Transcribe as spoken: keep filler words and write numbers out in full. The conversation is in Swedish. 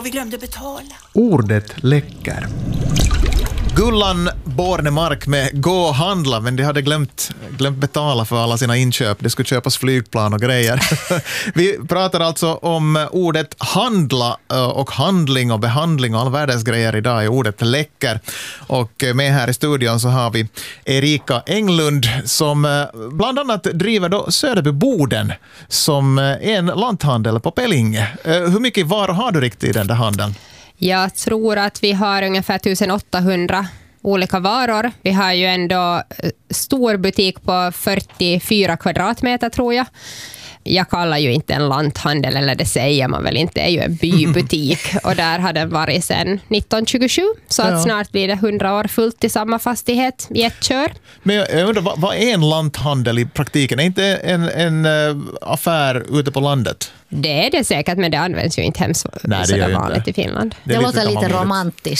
Och vi glömde betala. Ordet läcker. Gullan Bornemark med gå och handla, men de hade glömt, glömt betala för alla sina inköp. Det skulle köpas flygplan och grejer. Vi pratar alltså om ordet handla och handling och behandling och all världens grejer idag i ordet läcker. Och med här i studion så har vi Erika Englund som bland annat driver då Söderbyboden som är en lanthandel på Pellinge. Hur mycket varor har du riktigt i den där handeln? Jag tror att vi har ungefär tusenåttahundra olika varor. Vi har ju ändå stor butik på fyrtiofyra kvadratmeter tror jag. Jag kallar ju inte en lanthandel, eller det säger man väl inte, det är ju en bybutik. Och där har den varit sedan nitton tjugosju, så att ja. Snart blir det hundra år fullt i samma fastighet i ett kör. Men jag undrar, vad, vad är en lanthandel i praktiken? Är inte en, en uh, affär ute på landet? Det är det säkert, men det används ju inte hemskt sådär vanligt i Finland. Det, det låter lite romantiskt.